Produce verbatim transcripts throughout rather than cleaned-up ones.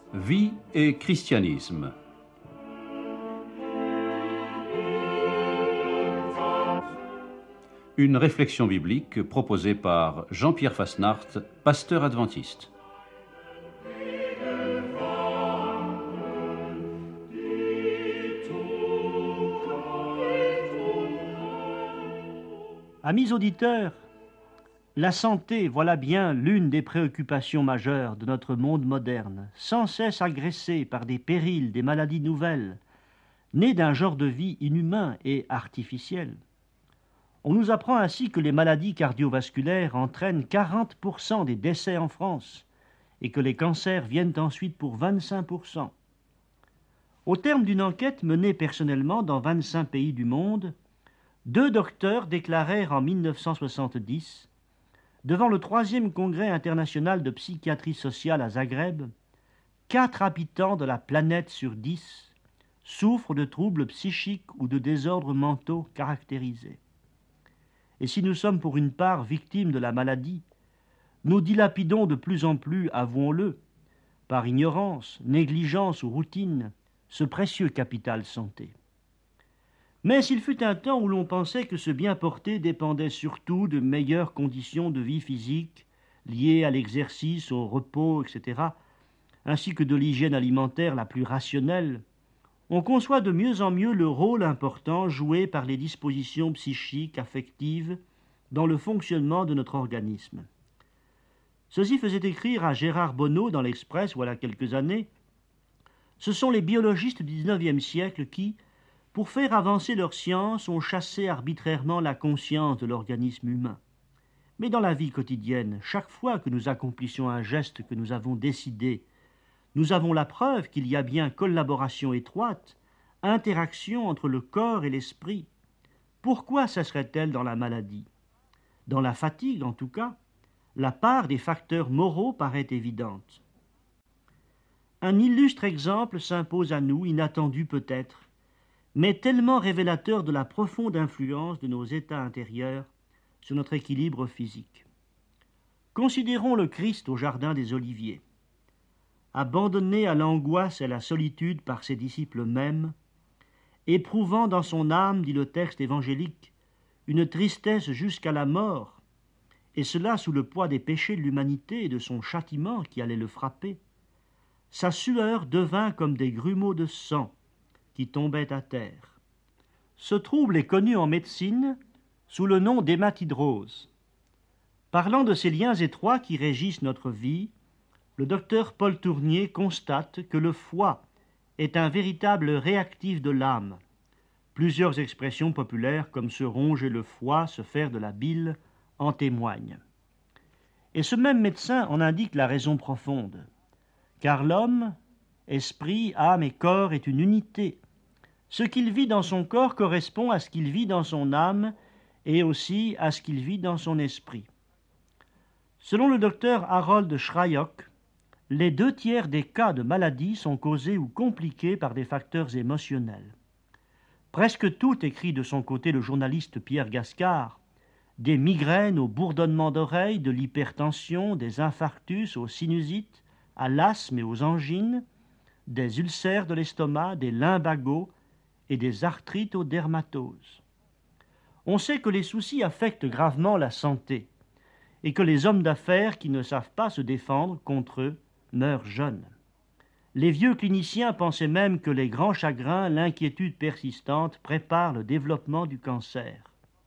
Vie et christianisme. Une réflexion biblique proposée par Jean-Pierre Fasnart, pasteur adventiste. Amis auditeurs, la santé, voilà bien l'une des préoccupations majeures de notre monde moderne, sans cesse agressé par des périls, des maladies nouvelles, nées d'un genre de vie inhumain et artificiel. On nous apprend ainsi que les maladies cardiovasculaires entraînent quarante pour cent des décès en France et que les cancers viennent ensuite pour vingt-cinq pour cent. Au terme d'une enquête menée personnellement dans vingt-cinq pays du monde, deux docteurs déclarèrent en mille neuf cent soixante-dix, devant le troisième congrès international de psychiatrie sociale à Zagreb, quatre habitants de la planète sur dix souffrent de troubles psychiques ou de désordres mentaux caractérisés. Et si nous sommes pour une part victimes de la maladie, nous dilapidons de plus en plus, avouons-le, par ignorance, négligence ou routine, ce précieux capital santé. Mais il fut un temps où l'on pensait que ce bien porter dépendait surtout de meilleures conditions de vie physique, liées à l'exercice, au repos, et cetera, ainsi que de l'hygiène alimentaire la plus rationnelle, on conçoit de mieux en mieux le rôle important joué par les dispositions psychiques, affectives, dans le fonctionnement de notre organisme. Ceci faisait écrire à Gérard Bonneau dans l'Express, voilà quelques années, « Ce sont les biologistes du dix-neuvième siècle qui, pour faire avancer leur science, ont chassé arbitrairement la conscience de l'organisme humain. Mais dans la vie quotidienne, chaque fois que nous accomplissions un geste que nous avons décidé, nous avons la preuve qu'il y a bien collaboration étroite, interaction entre le corps et l'esprit. Pourquoi cesserait-elle dans la maladie? Dans la fatigue, en tout cas, la part des facteurs moraux paraît évidente. Un illustre exemple s'impose à nous, inattendu peut-être, mais tellement révélateur de la profonde influence de nos états intérieurs sur notre équilibre physique. Considérons le Christ au jardin des Oliviers. Abandonné à l'angoisse et à la solitude par ses disciples mêmes, éprouvant dans son âme, dit le texte évangélique, une tristesse jusqu'à la mort, et cela sous le poids des péchés de l'humanité et de son châtiment qui allait le frapper, sa sueur devint comme des grumeaux de sang qui tombaient à terre. Ce trouble est connu en médecine sous le nom d'hématidrose. Parlant de ces liens étroits qui régissent notre vie, le docteur Paul Tournier constate que le foie est un véritable réactif de l'âme. Plusieurs expressions populaires comme se ronger le foie, se faire de la bile, en témoignent. Et ce même médecin en indique la raison profonde. Car l'homme, esprit, âme et corps est une unité. Ce qu'il vit dans son corps correspond à ce qu'il vit dans son âme et aussi à ce qu'il vit dans son esprit. Selon le docteur Harold Shryock, les deux tiers des cas de maladie sont causés ou compliqués par des facteurs émotionnels. Presque tout, écrit de son côté le journaliste Pierre Gascard, des migraines au bourdonnement d'oreilles, de l'hypertension, des infarctus aux sinusites, à l'asthme et aux angines, des ulcères de l'estomac, des lumbagos et des arthrites aux dermatoses. On sait que les soucis affectent gravement la santé et que les hommes d'affaires qui ne savent pas se défendre contre eux meurent jeunes. Les vieux cliniciens pensaient même que les grands chagrins, l'inquiétude persistante préparent le développement du cancer.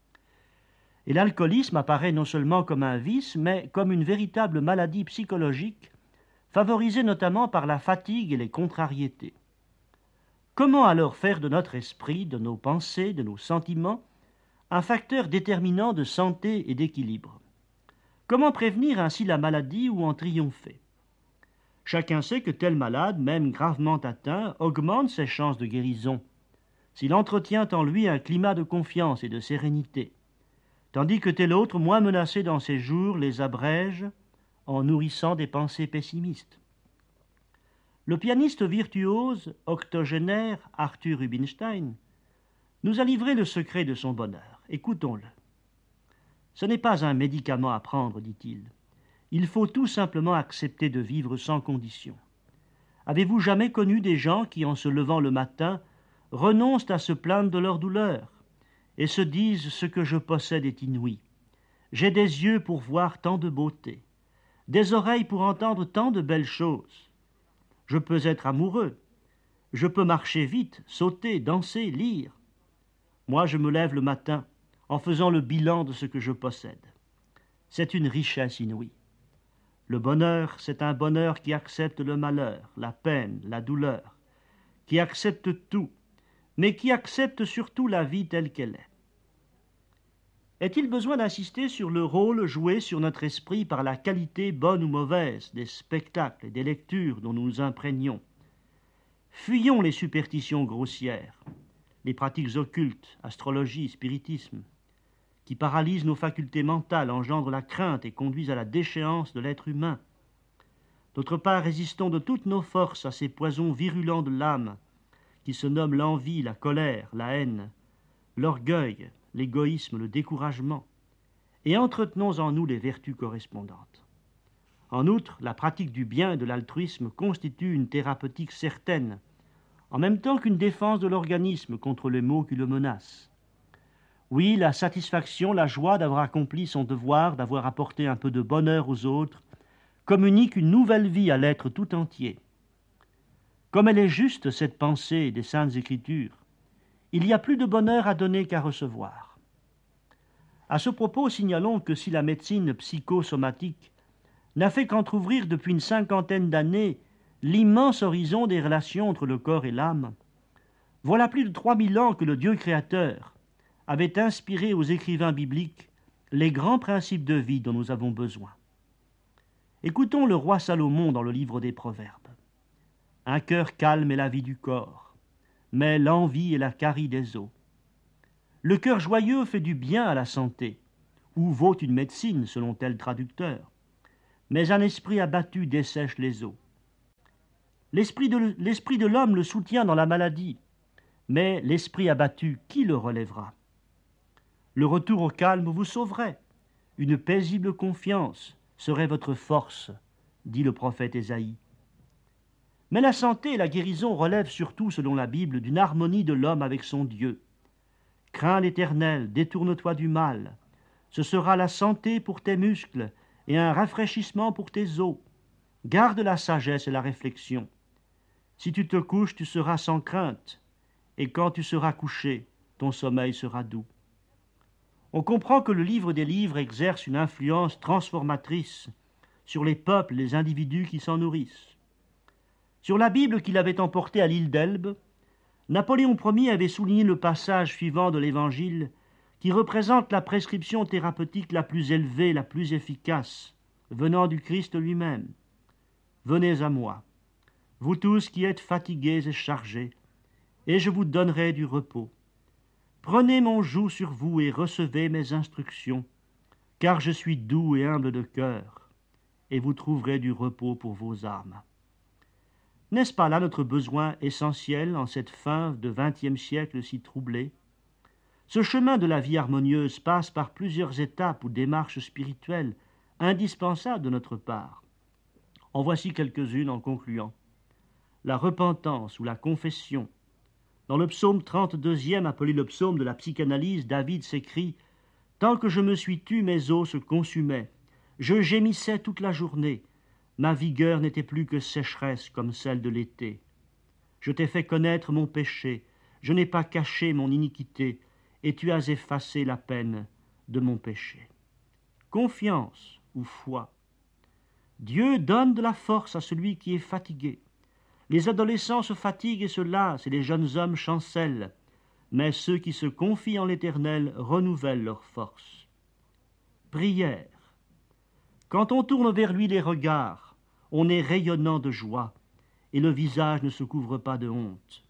Et l'alcoolisme apparaît non seulement comme un vice, mais comme une véritable maladie psychologique, favorisée notamment par la fatigue et les contrariétés. Comment alors faire de notre esprit, de nos pensées, de nos sentiments, un facteur déterminant de santé et d'équilibre? Comment prévenir ainsi la maladie ou en triompher? Chacun sait que tel malade, même gravement atteint, augmente ses chances de guérison, s'il entretient en lui un climat de confiance et de sérénité, tandis que tel autre, moins menacé dans ses jours, les abrège en nourrissant des pensées pessimistes. Le pianiste virtuose, octogénaire Arthur Rubinstein nous a livré le secret de son bonheur. Écoutons-le. Ce n'est pas un médicament à prendre, dit-il. Il faut tout simplement accepter de vivre sans condition. Avez-vous jamais connu des gens qui, en se levant le matin, renoncent à se plaindre de leur douleur et se disent « ce que je possède est inouï. J'ai des yeux pour voir tant de beauté, des oreilles pour entendre tant de belles choses. Je peux être amoureux, je peux marcher vite, sauter, danser, lire. Moi, je me lève le matin en faisant le bilan de ce que je possède. C'est une richesse inouïe. Le bonheur, c'est un bonheur qui accepte le malheur, la peine, la douleur, qui accepte tout, mais qui accepte surtout la vie telle qu'elle est. Est-il besoin d'insister sur le rôle joué sur notre esprit par la qualité bonne ou mauvaise des spectacles et des lectures dont nous nous imprégnons? Fuyons les superstitions grossières, les pratiques occultes, astrologie, spiritisme, qui paralysent nos facultés mentales, engendrent la crainte et conduisent à la déchéance de l'être humain. D'autre part, résistons de toutes nos forces à ces poisons virulents de l'âme, qui se nomment l'envie, la colère, la haine, l'orgueil, l'égoïsme, le découragement, et entretenons en nous les vertus correspondantes. En outre, la pratique du bien et de l'altruisme constitue une thérapeutique certaine, en même temps qu'une défense de l'organisme contre les maux qui le menacent. Oui, la satisfaction, la joie d'avoir accompli son devoir, d'avoir apporté un peu de bonheur aux autres, communique une nouvelle vie à l'être tout entier. Comme elle est juste, cette pensée des Saintes Écritures, il y a plus de bonheur à donner qu'à recevoir. À ce propos, signalons que si la médecine psychosomatique n'a fait qu'entrouvrir depuis une cinquantaine d'années l'immense horizon des relations entre le corps et l'âme, voilà plus de trois mille ans que le Dieu créateur avait inspiré aux écrivains bibliques les grands principes de vie dont nous avons besoin. Écoutons le roi Salomon dans le livre des Proverbes. Un cœur calme est la vie du corps, mais l'envie est la carie des os. Le cœur joyeux fait du bien à la santé, ou vaut une médecine selon tel traducteur, mais un esprit abattu dessèche les os. L'esprit de, l'esprit de l'homme le soutient dans la maladie, mais l'esprit abattu, qui le relèvera? Le retour au calme vous sauverait. Une paisible confiance serait votre force, dit le prophète Ésaïe. Mais la santé et la guérison relèvent surtout, selon la Bible, d'une harmonie de l'homme avec son Dieu. Crains l'Éternel, détourne-toi du mal. Ce sera la santé pour tes muscles et un rafraîchissement pour tes os. Garde la sagesse et la réflexion. Si tu te couches, tu seras sans crainte, et quand tu seras couché, ton sommeil sera doux. On comprend que le livre des livres exerce une influence transformatrice sur les peuples et les individus qui s'en nourrissent. Sur la Bible qu'il avait emportée à l'île d'Elbe, Napoléon Ier avait souligné le passage suivant de l'Évangile qui représente la prescription thérapeutique la plus élevée, la plus efficace, venant du Christ lui-même. Venez à moi, vous tous qui êtes fatigués et chargés, et je vous donnerai du repos. Prenez mon joug sur vous et recevez mes instructions, car je suis doux et humble de cœur, et vous trouverez du repos pour vos âmes. N'est-ce pas là notre besoin essentiel en cette fin de vingtième siècle si troublée? Ce chemin de la vie harmonieuse passe par plusieurs étapes ou démarches spirituelles indispensables de notre part. En voici quelques-unes en concluant. La repentance ou la confession. Dans le psaume trente-deuxième, appelé le psaume de la psychanalyse, David s'écrie « Tant que je me suis tu, mes os se consumaient. Je gémissais toute la journée. Ma vigueur n'était plus que sécheresse comme celle de l'été. Je t'ai fait connaître mon péché. Je n'ai pas caché mon iniquité, et tu as effacé la peine de mon péché. » Confiance ou foi. Dieu donne de la force à celui qui est fatigué. Les adolescents se fatiguent et se lassent, et les jeunes hommes chancellent, mais ceux qui se confient en l'Éternel renouvellent leurs forces. Prière. Quand on tourne vers lui les regards, on est rayonnant de joie, et le visage ne se couvre pas de honte.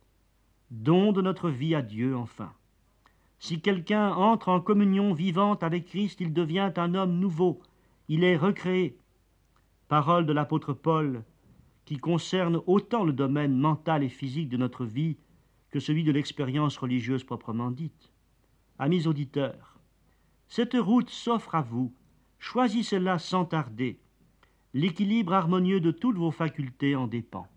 Don de notre vie à Dieu, enfin. Si quelqu'un entre en communion vivante avec Christ, il devient un homme nouveau, il est recréé. Parole de l'apôtre Paul, qui concerne autant le domaine mental et physique de notre vie que celui de l'expérience religieuse proprement dite. Amis auditeurs, cette route s'offre à vous, choisissez-la sans tarder. L'équilibre harmonieux de toutes vos facultés en dépend.